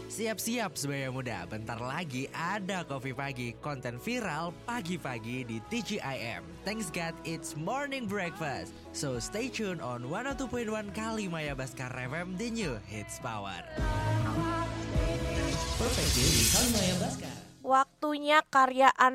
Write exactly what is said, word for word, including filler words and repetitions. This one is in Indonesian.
Siap-siap sebagai muda, bentar lagi ada Kopi Pagi, konten viral pagi-pagi di T G I M. Thanks God, it's morning breakfast. So stay tuned on one oh two point one Kalimaya Baskara F M, the new hits power. Perfect Day di Kalimaya Baskara. Waktunya karya